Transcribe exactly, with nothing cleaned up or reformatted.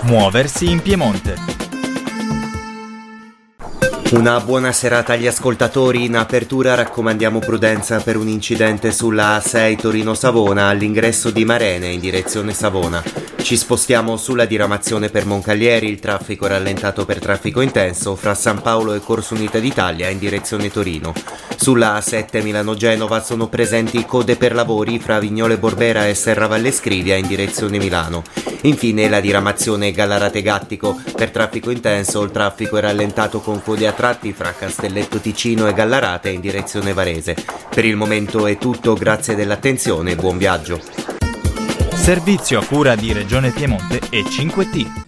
Muoversi in Piemonte. Una buona serata agli ascoltatori. In apertura raccomandiamo prudenza per un incidente sulla A sei Torino-Savona all'ingresso di Marene in direzione Savona. Ci spostiamo sulla diramazione per Moncalieri, il traffico è rallentato per traffico intenso fra San Paolo e Corso Unita d'Italia in direzione Torino. Sulla A sette Milano-Genova sono presenti code per lavori fra Vignole Borbera e Serravalle Scrivia in direzione Milano. Infine la diramazione Gallarate-Gattico. Per traffico intenso il traffico è rallentato con code a tratti fra Castelletto Ticino e Gallarate in direzione Varese. Per il momento è tutto, grazie dell'attenzione e buon viaggio. Servizio a cura di Regione Piemonte e cinque T.